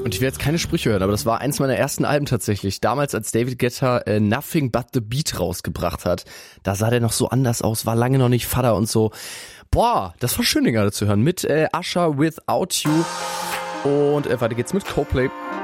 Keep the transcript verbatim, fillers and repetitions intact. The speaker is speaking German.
Und ich will jetzt keine Sprüche hören, aber das war eins meiner ersten Alben tatsächlich. Damals, als David Guetta äh, Nothing But The Beat rausgebracht hat, da sah der noch so anders aus, war lange noch nicht Vater und so. Boah, das war schön, den gerade zu hören. Mit äh, Usher Without You. Und äh, weiter geht's mit Coldplay.